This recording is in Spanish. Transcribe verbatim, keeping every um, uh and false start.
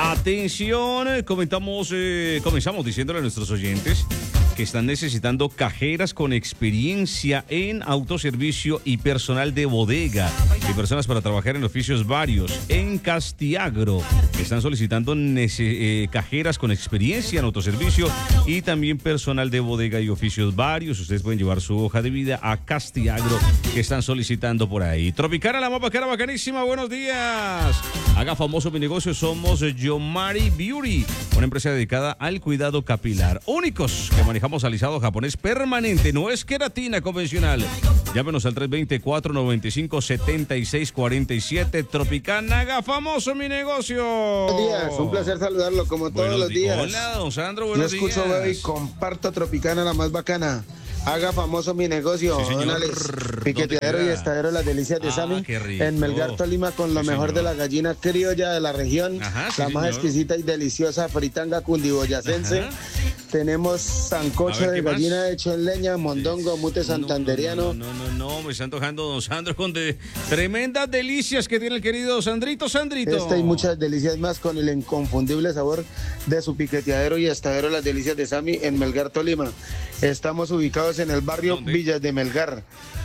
Atención, comentamos, eh, comenzamos diciéndole a nuestros oyentes que están necesitando cajeras con experiencia en autoservicio y personal de bodega y personas para trabajar en oficios varios. En Castiagro están solicitando eh, cajeras con experiencia en autoservicio y también personal de bodega y oficios varios. Ustedes pueden llevar su hoja de vida a Castiagro, que están solicitando por ahí. Tropicana, la más bacana, bacanísima, buenos días. Haga famoso mi negocio, somos Yomari Beauty, una empresa dedicada al cuidado capilar. Únicos que manejamos alisado japonés permanente, no es queratina convencional. Llámenos al tres dos cuatro, nueve cinco, siete seis cuatro siete. Tropicana, haga famoso mi negocio. Buenos días, un placer saludarlo como todos buenos los días. Hola, don Sandro, buenos días. Yo escucho, días. Bebé, y comparto Tropicana, la más bacana. Haga famoso mi negocio, sí, don Alex. Piqueteadero y estadero Las Delicias de ah, Sami, en Melgar, Tolima, con lo sí, mejor señor. de la gallina criolla de la región, Ajá, sí, la más señor. exquisita y deliciosa fritanga cundiboyacense. Ajá. Tenemos sancocho A ver, de ¿qué más? gallina hecho en leña, mondongo, mute santanderiano. No, no, no, no, no, me está antojando don Sandro con de tremendas delicias que tiene el querido Sandrito, Sandrito. Esta y muchas delicias más con el inconfundible sabor de su piqueteadero y estadero Las Delicias de Sami en Melgar, Tolima. Estamos ubicados en el barrio ¿Dónde? Villas de Melgar.